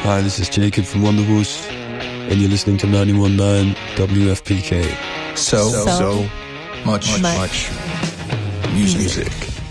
Hi, this is Jacob from Wonderwoods, and you're listening to 91.9 WFPK. So much music.